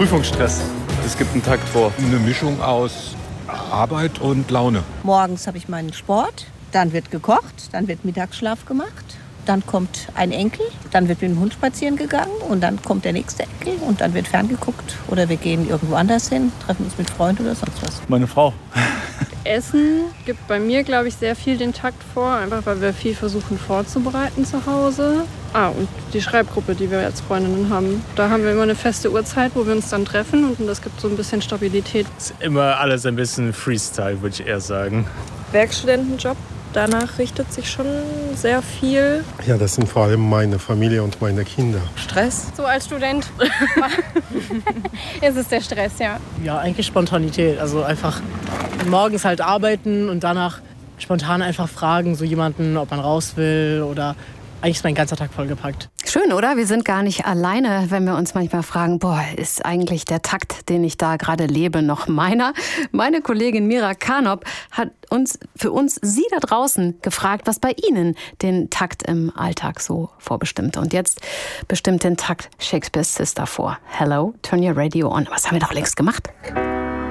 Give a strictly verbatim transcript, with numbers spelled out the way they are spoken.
Prüfungsstress. Es gibt einen Takt vor. Eine Mischung aus Arbeit und Laune. Morgens habe ich meinen Sport, dann wird gekocht, dann wird Mittagsschlaf gemacht. Dann kommt ein Enkel, dann wird mit dem Hund spazieren gegangen und dann kommt der nächste Enkel und dann wird ferngeguckt oder wir gehen irgendwo anders hin, treffen uns mit Freunden oder sonst was. Meine Frau. Essen gibt bei mir, glaube ich, sehr viel den Takt vor, einfach weil wir viel versuchen vorzubereiten zu Hause. Ah, und die Schreibgruppe, die wir als Freundinnen haben. Da haben wir immer eine feste Uhrzeit, wo wir uns dann treffen und das gibt so ein bisschen Stabilität. Es ist immer alles ein bisschen Freestyle, würde ich eher sagen. Werkstudentenjob. Danach richtet sich schon sehr viel. Ja, das sind vor allem meine Familie und meine Kinder. Stress? So als Student ist es der Stress, ja. Ja, eigentlich Spontanität. Also einfach morgens halt arbeiten und danach spontan einfach fragen, so jemanden, ob man raus will oder eigentlich ist mein ganzer Tag vollgepackt. Schön, oder? Wir sind gar nicht alleine, wenn wir uns manchmal fragen, boah, ist eigentlich der Takt, den ich da gerade lebe, noch meiner? Meine Kollegin Mira Kanop hat uns für uns Sie da draußen gefragt, was bei Ihnen den Takt im Alltag so vorbestimmt. Und jetzt bestimmt den Takt Shakespeare's Sister vor. Hello, turn your radio on. Was haben wir doch längst gemacht?